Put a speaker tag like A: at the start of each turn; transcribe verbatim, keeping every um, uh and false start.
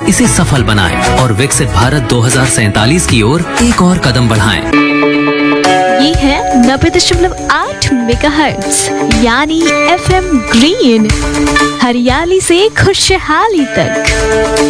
A: इसे सफल बनाएं और विकसित भारत दो हज़ार सैंतालीस की ओर एक और कदम बढ़ाएं।
B: ये है नब्बे दशमलव आठ मेगाहर्ट्ज यानी एफ एम ग्रीन, हरियाली से खुशहाली तक।